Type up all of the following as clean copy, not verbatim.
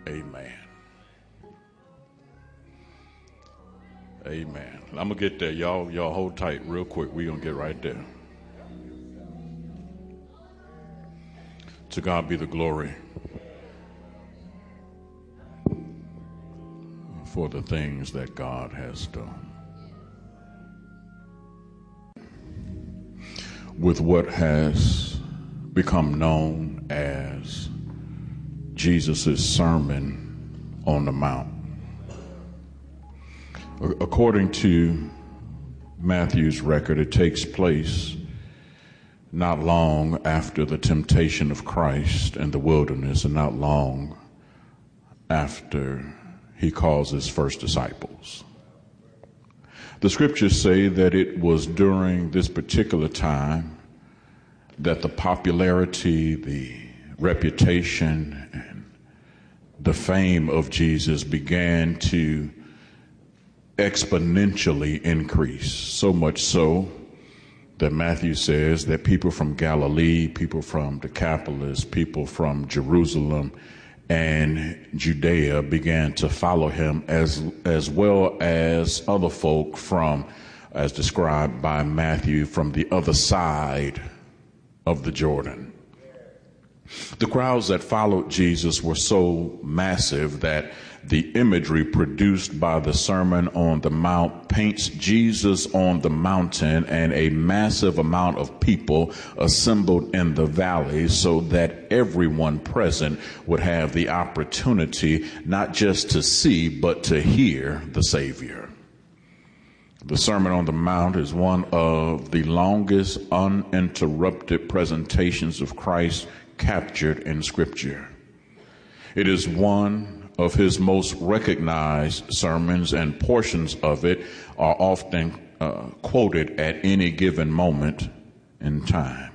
Amen. Amen. I'm going to get there. Y'all hold tight real quick. We're going to get right there. To God be the glory for the things that God has done. With what has become known as Jesus' Sermon on the Mount. According to Matthew's record, it takes place not long after the temptation of Christ in the wilderness and not long after he calls his first disciples. The scriptures say that it was during this particular time that the popularity, the reputation, and the fame of Jesus began to exponentially increase. So much so that Matthew says that people from Galilee, people from Decapolis, people from Jerusalem and Judea began to follow him, as well as other folk from, as described by Matthew, from the other side of the Jordan. The crowds that followed Jesus were so massive that the imagery produced by the Sermon on the Mount paints Jesus on the mountain and a massive amount of people assembled in the valley so that everyone present would have the opportunity not just to see but to hear the Savior. The Sermon on the Mount is one of the longest uninterrupted presentations of Christ captured in Scripture. It is one of his most recognized sermons, and portions of it are often quoted at any given moment in time.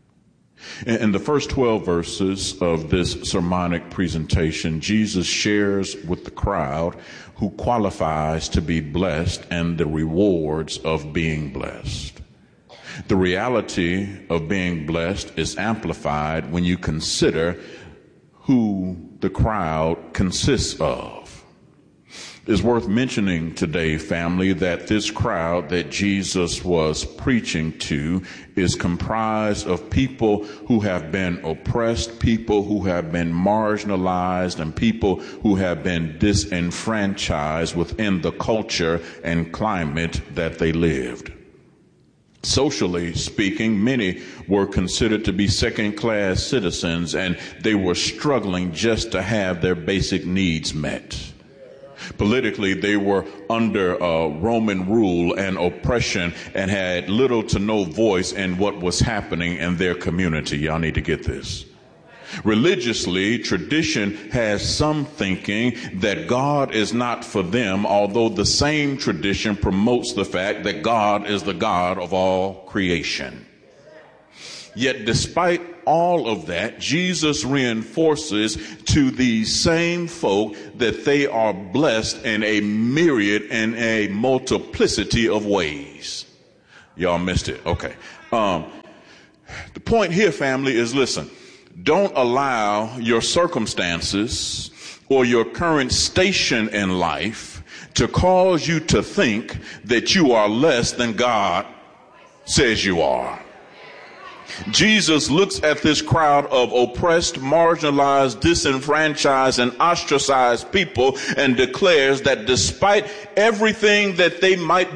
In the first 12 verses of this sermonic presentation, Jesus shares with the crowd who qualifies to be blessed and the rewards of being blessed. The reality of being blessed is amplified when you consider who the crowd consists of. It's worth mentioning today, family, that this crowd that Jesus was preaching to is comprised of people who have been oppressed, people who have been marginalized, and people who have been disenfranchised within the culture and climate that they lived. Socially speaking, many were considered to be second-class citizens, and they were struggling just to have their basic needs met. Politically, they were under Roman rule and oppression and had little to no voice in what was happening in their community. Y'all need to get this. Religiously, tradition has some thinking that God is not for them, although the same tradition promotes the fact that God is the God of all creation. Yet despite all of that, Jesus reinforces to these same folk that they are blessed in a myriad and a multiplicity of ways. Y'all missed it. Okay. The point here, family, is listen. Don't allow your circumstances or your current station in life to cause you to think that you are less than God says you are. Jesus looks at this crowd of oppressed, marginalized, disenfranchised, and ostracized people and declares that despite everything that they might